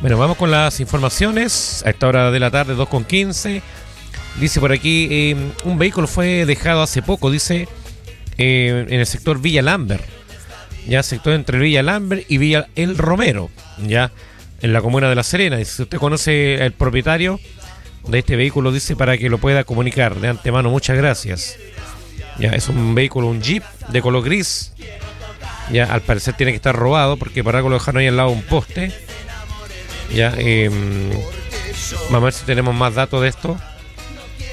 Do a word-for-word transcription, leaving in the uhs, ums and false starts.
Bueno, vamos con las informaciones. A esta hora de la tarde, dos con quince. Dice por aquí, eh, un vehículo fue dejado hace poco, dice, eh, en el sector Villa Lambert. Ya, sector entre Villa Lambert y Villa El Romero, ya, en la comuna de La Serena. Dice, si usted conoce al propietario de este vehículo, dice, para que lo pueda comunicar. De antemano, muchas gracias. Ya, es un vehículo, un Jeep de color gris. Ya, al parecer tiene que estar robado porque para algo lo dejaron ahí al lado de un poste. Ya, eh, vamos a ver si tenemos más datos de esto.